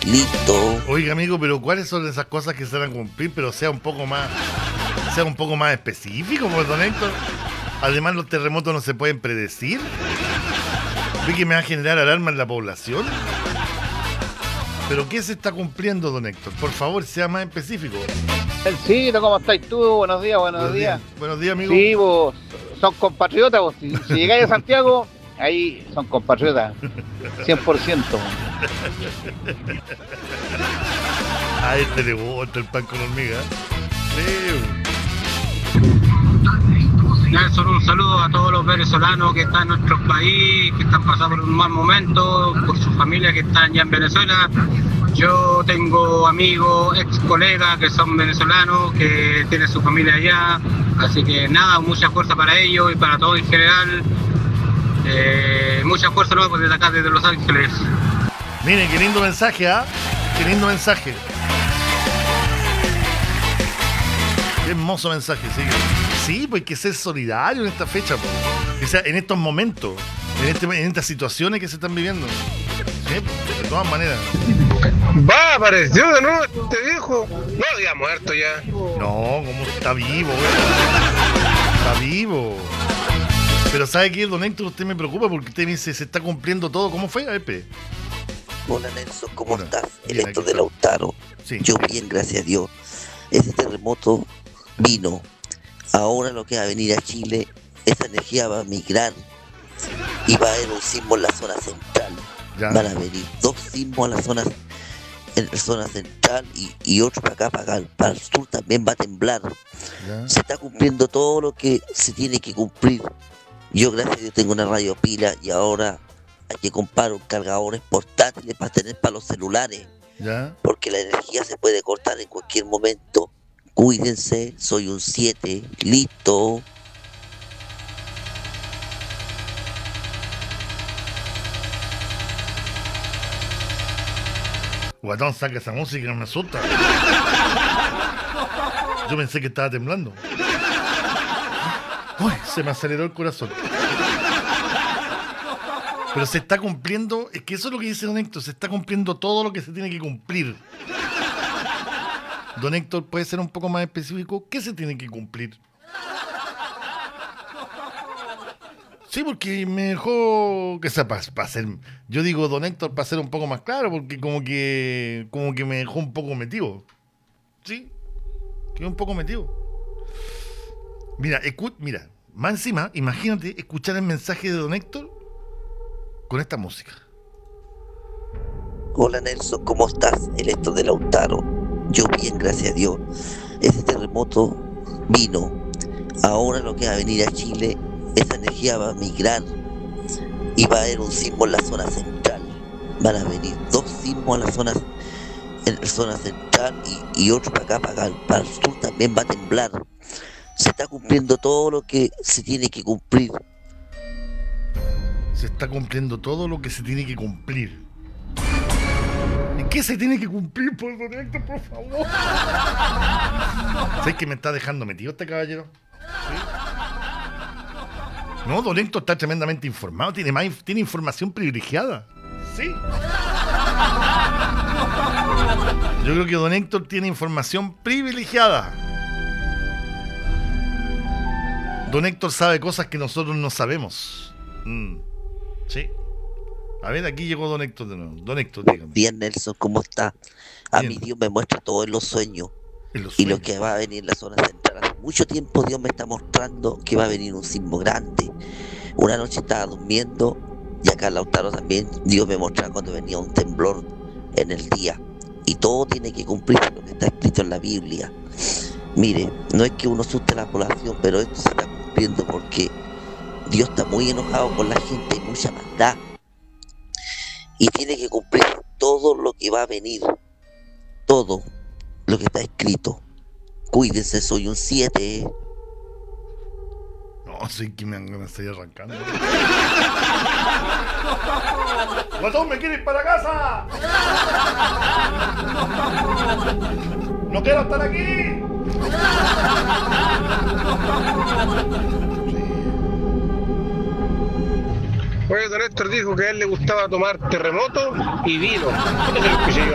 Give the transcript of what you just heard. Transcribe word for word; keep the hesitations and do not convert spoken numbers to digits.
listo. Oiga, amigo, pero ¿cuáles son esas cosas que se van a cumplir? Pero sea un poco más, sea un poco más específico, pues, don Héctor. Además, los terremotos no se pueden predecir. ¿Ve que me va a generar alarma en la población? ¿Pero qué se está cumpliendo, don Héctor? Por favor, sea más específico. Elcito, ¿cómo estáis tú? Buenos días, buenos, Buenos días. días. Buenos días, amigo. Sí, vos, son compatriotas, vos. Si, si llegáis a Santiago, ahí son compatriotas. cien por ciento. A este le gusta el pan con hormiga. Sí. Nelson, un saludo a todos los venezolanos que están en nuestro país, que están pasando por un mal momento, por sus familias que están ya en Venezuela. Yo tengo amigos, ex colegas que son venezolanos, que tienen su familia allá, así que nada, mucha fuerza para ellos y para todos en general. Eh, mucha fuerza nueva desde acá, desde Los Ángeles. Miren, qué lindo mensaje, ¿ah? ¿eh? Qué lindo mensaje. Qué hermoso mensaje, sí. Sí, pues hay que ser solidario en esta fecha, pues. O sea, en estos momentos, en, este, en estas situaciones que se están viviendo. Sí, pues, de todas maneras. Va, apareció de nuevo este viejo. No había muerto ya. No, como está vivo, güey. Está vivo. Pero ¿sabe qué, don Héctor? Usted me preocupa porque usted me dice, se está cumpliendo todo. ¿Cómo fue? A ver, pe. Hola Nelson, ¿cómo Hola. estás? Bien, El Héctor aquí de Lautaro. Sí. Yo bien, gracias a Dios. Ese terremoto vino. Ahora lo que va a venir a Chile, esa energía va a migrar y va a haber un sismo en la zona central. Ya. Van a venir dos sismos a la zona, en la zona central y, y otro para acá, para acá, para el sur también va a temblar. Ya. Se está cumpliendo todo lo que se tiene que cumplir. Yo, gracias a Dios, tengo una radio pila y ahora hay que comprar un cargadores portátiles para tener para los celulares, Ya. porque la energía se puede cortar en cualquier momento. Cuídense, soy un siete, listo. Guatón, saca esa música, me asusta. Yo pensé que estaba temblando. Uy, se me aceleró el corazón. Pero se está cumpliendo, es que eso es lo que dice don Héctor, se está cumpliendo todo lo que se tiene que cumplir. Don Héctor, ¿puede ser un poco más específico? ¿Qué se tiene que cumplir? Sí, porque me dejó, que sea, para, para ser, yo digo don Héctor para ser un poco más claro, porque como que, como que me dejó un poco metido. Sí, quedé un poco metido. Mira, escu- mira, más encima, imagínate escuchar el mensaje de don Héctor con esta música. Hola Nelson, ¿cómo estás? El Héctor de Lautaro. Yo bien, gracias a Dios. Ese terremoto vino. Ahora lo que va a venir a Chile, esa energía va a migrar y va a haber un sismo en la zona central. Van a venir dos sismos a la zona, en la zona central y, y otro para acá, para acá, para el sur también va a temblar. Se está cumpliendo todo lo que se tiene que cumplir. Se está cumpliendo todo lo que se tiene que cumplir. ¿Y qué se tiene que cumplir, por don Héctor, por favor? ¿Sabes que me está dejando metido este caballero? ¿Sí? No, don Héctor está tremendamente informado, tiene, más, tiene información privilegiada. Sí. Yo creo que don Héctor tiene información privilegiada. Don Héctor sabe cosas que nosotros no sabemos. Mm. Sí. A ver, aquí llegó don Héctor de nuevo. Don Héctor, dígame. Bien Nelson, ¿cómo está? A Bien. mí Dios me muestra todo en los sueños. En los Y lo sueños. que va a venir en la zona central. Hace mucho tiempo Dios me está mostrando que va a venir un sismo grande. Una noche estaba durmiendo y acá en Lautaro también Dios me mostraba cuando venía un temblor en el día. Y todo tiene que cumplir lo que está escrito en la Biblia. Mire, no es que uno asuste a la población, pero esto se está cumpliendo porque Dios está muy enojado con la gente, hay mucha maldad. Y tiene que cumplir todo lo que va a venir. Todo lo que está escrito. Cuídense, soy un siete. No, sí que me, me estoy arrancando. ¡Guatón, me quiere ir para casa! ¡No quiero estar aquí! Oye, don Héctor dijo que a él le gustaba tomar terremoto y vino. Eso lo escuché yo